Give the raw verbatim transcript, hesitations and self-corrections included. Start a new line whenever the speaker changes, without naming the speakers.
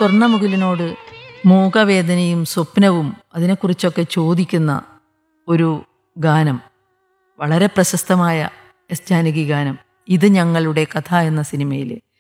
സ്വർണ്ണമുകിലിനോട് മൂകവേദനയും സ്വപ്നവും അതിനെക്കുറിച്ചൊക്കെ ചോദിക്കുന്ന ഒരു ഗാനം, വളരെ പ്രശസ്തമായ എസ് ജാനകി ഗാനം, ഇത് ഞങ്ങളുടെ കഥ എന്ന സിനിമയിൽ